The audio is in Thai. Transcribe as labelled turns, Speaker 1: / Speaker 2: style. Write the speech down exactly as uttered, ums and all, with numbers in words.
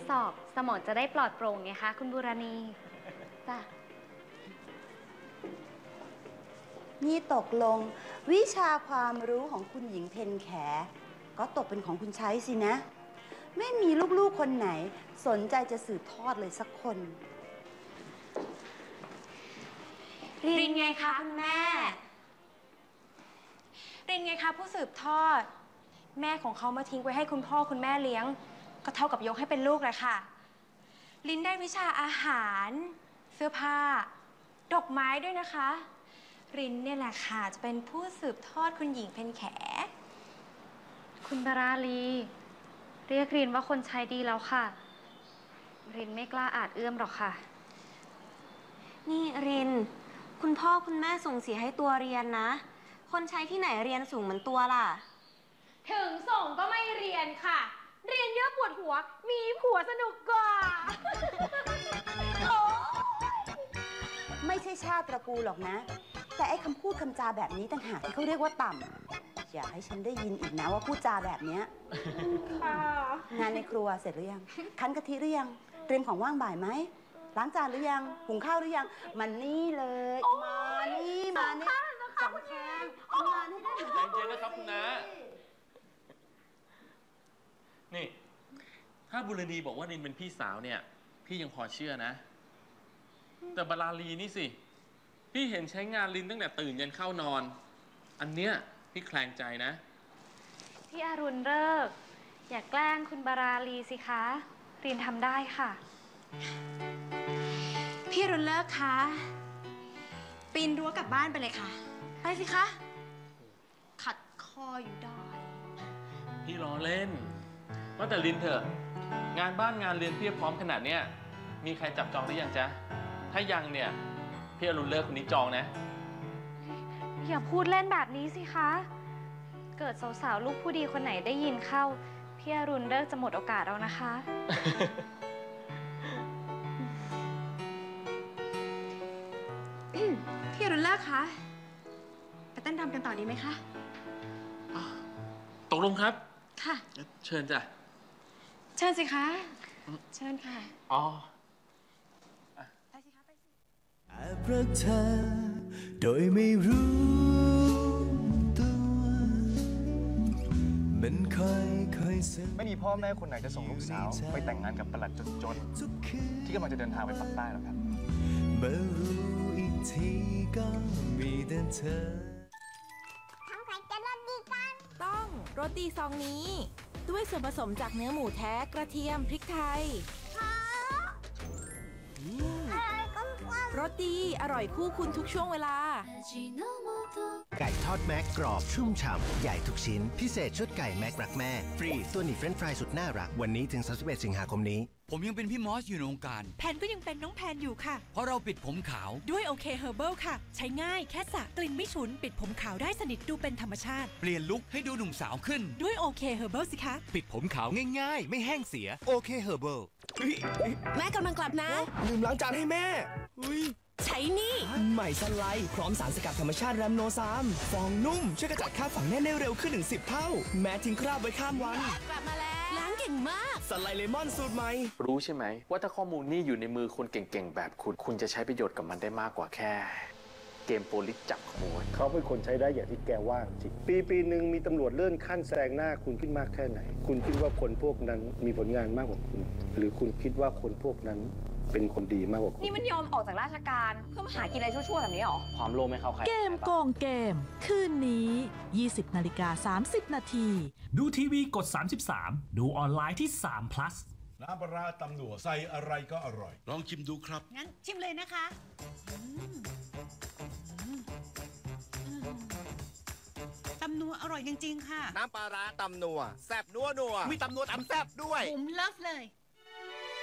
Speaker 1: สอบสมองจะได้ปลอดโปร่งไงคะคุณบูราณีจ้ะ
Speaker 2: นี่ตกลงวิชาความรู้ของคุณหญิงเพนแขก็ตกเป็นของคุณใช้สินะ ไม่มีลูกๆคนไหนสนใจจะสืบทอดเลยสักคน
Speaker 3: รินไงคะคุณแม่รินไงคะผู้สืบทอดแม่ของเขามาทิ้งไว้ให้คุณพ่อคุณแม่เลี้ยงก็เท่ากับยกให้เป็นลูกเลยค่ะรินได้วิชาอาหารเสื้อผ้าดอกไม้ด้วยนะคะรินเนี่ยแหละค่ะจะเป็นผู้สืบทอดคุณหญิงเพนแข
Speaker 1: คุณบาราลีเรียกรินว่าคนใช้ดีแล้วค่ะรินไม่กล้าอาจเอื้อมหรอกค่ะ
Speaker 4: นี่รินคุณพ่อคุณแม่ส่งเสียให้ตัวเรียนนะคนใช้ที่ไหนเรียนสูงเหมือนตัวล่ะ
Speaker 3: ถึงส่งก็ไม่เรียนค่ะเรียนเยอะปวดหัวมีผัวสนุกกว่า
Speaker 2: ไม่ใช่ชาติตระกูลหรอกนะแต่ไอ้คำพูดคำจาแบบนี้ต่างหากที่เขาเรียกว่าต่ำอย่าให้ฉันได้ยินอีกนะว่าพูดจาแบบนี้งานในครัวเสร็จหรือยังคั้นกะทิหรือยังเตรียมของว่างบ่ายไหมล้างจานหรือยังหุงข้าวหรือยังมันนี่เลยมานี่มานี่สองข้างมาให้ได้ใจ
Speaker 5: เย็นนะครับคุณน้านี่ถ้าบุรณีบอกว่ารินเป็นพี่สาวเนี่ยพี่ยังพอเชื่อนะแต่บาราลีนี่สิพี่เห็นใช้งานรินตั้งแต่ตื่นยันเข้านอนอันเนี้ยพี่แคลงใจนะ
Speaker 1: พี่อรุณเลิกอย่าแกล้งคุณบาราลีสิคะรินทำได้ค่ะ
Speaker 3: พี่อรุณเลิกคะปีนรั้วกลับบ้านไปเลยค่ะไปสิคะขัดคออยู่ได้
Speaker 5: พี่ล้อเล่นว่าแต่รินเถอะงานบ้านงานเรียนเพียบพร้อมขนาดเนี้ยมีใครจับจองหรือยังจ๊ะถ้ายังเนี่ยพี่อรุณเลิกคนนี้จองนะ
Speaker 1: อย่าพูดเล่นแบบนี้สิคะเกิดสาวๆลูกผู้ดีคนไหนได้ยินเข้าพี่อรุณเลิกจะหมดโอกาสแล้วนะคะ
Speaker 3: พี่อรุณเลิกคะไปเต้นรำกันต่อดีไหมคะ
Speaker 5: ตกลงครับ
Speaker 3: ค่ะ
Speaker 5: เชิญจ้ะ
Speaker 3: เชิญสิคะเชิญค่ะ
Speaker 5: อ๋อ
Speaker 3: ไปสิคะไปสิ
Speaker 6: แอบรักเธอโดยไม่รู้ตัวมันค่อยค่อยซึม
Speaker 7: ไม่มีพ่อแม่คนไหนจะส่งลูกสาวไปแต่งงานกับปลัดจนๆที่กำลังจะเดินทางไปปักใต้หรอกครับ
Speaker 6: เมื่อรู้อีกทีก็มีแต่เธอ
Speaker 8: ทำใครจะรสดีกัน
Speaker 9: ต้องรสดีซองนี้ด้วยส่วนผสมจากเนื้อหมูแท้กระเทียมพริกไทยรสดีอร่อยคู่คุณทุกช่วงเวลา
Speaker 10: ไก่ทอดแม็กกรอบชุ่มฉ่ำใหญ่ทุกชิ้นพิเศษชุดไก่แม็กรักแม่ฟรีตัวหนีเฟรนช์ฟรายสุดน่ารักวันนี้ถึงสามสิบเอ็ดสิงหาคมนี้
Speaker 11: ผมยังเป็นพี่มอสอยู่ในวงการ
Speaker 9: แพนก็ยังเป็นน้องแพนอยู่ค่ะ
Speaker 11: เพราะเราปิดผมขาว
Speaker 9: ด้วยโอเคเฮอร์เบิลค่ะใช้ง่ายแค่สระกลิ่นไม่ฉุนปิดผมขาวได้สนิทดูเป็นธรรมชาติ
Speaker 11: เปลี่ยนลุคให้ดูหนุ่มสาวขึ้น
Speaker 9: ด้วยโอเคเฮอร์เบิลสิคะ
Speaker 11: ปิดผมขาวง่ายๆไม่แห้งเสียโอเคเฮอร์เบิล
Speaker 9: แม่กำลังกลับนะ
Speaker 6: ลืมล้างจานให้แม่
Speaker 9: ใช้นี่
Speaker 6: ใหม่สไลด์พร้อมสารสกัดธรรมชาติแรมโนซามฟองนุ่มช่วยกระจัดคราบฝังแน่นได้เร็วขึ้นถึงสิบเท่าแม้ทิ้งคราบไว้ข้ามวัน
Speaker 9: กลับมาแล้วล้างเก่งมาก
Speaker 6: สไลด์เลมอนสูตรใหม่
Speaker 5: รู้ใช่ไหมว่าถ้าข้อมูลนี่อยู่ในมือคนเก่งๆแบบคุณคุณจะใช้ประโยชน์กับมันได้มากกว่าแค่เกมโปลิสจับขโมย
Speaker 12: เขาเป็นคนใช้ได้อย่างที่แกว่าจริงปีปีหนึ่งมีตำรวจเลื่อนขั้นแซงหน้าคุณขึ้นมากแค่ไหนคุณคิดว่าคนพวกนั้นมีผลงานมากกว่าคุณหรือคุณคิดว่าคนพวกนั้นเป็นคนดีมากกว่าคุณ
Speaker 3: นี่มันยอมออกจากราชการเพื่อมาหากินอะไรชั่วๆแบบนี้หรอ
Speaker 5: ความโลภไม่เข้าใคร
Speaker 9: เกมโกงเกมคืนนี้ ยี่สิบนาฬิกาสามสิบนาที
Speaker 13: ดูทีวีกดสามสิบสามดูออนไลน์ที่สาม plus
Speaker 14: น้ำปลาร้าตำหนัวใส่อะไรก็อร่อยลองชิมดูครับ
Speaker 8: งั้นชิมเลยนะคะตำนัวอร่อยจริงๆค่ะ
Speaker 15: น้ำปลาร้าตำนัวแซ่บนัวนัวมีตำนัวตำแซ่บด้วย
Speaker 8: ผมเลิฟเลย